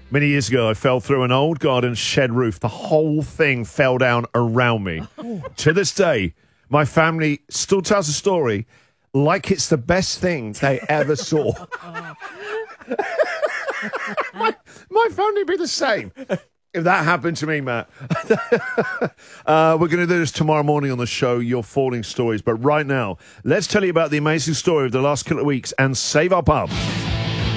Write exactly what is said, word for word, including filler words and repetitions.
Many years ago, I fell through an old garden shed roof. The whole thing fell down around me. To this day, my family still tells the story like it's the best thing they ever saw. my, my family would be the same if that happened to me, Matt. uh, we're going to do this tomorrow morning on the show, Your Falling Stories. But right now, let's tell you about the amazing story of the last couple of weeks and save our pub.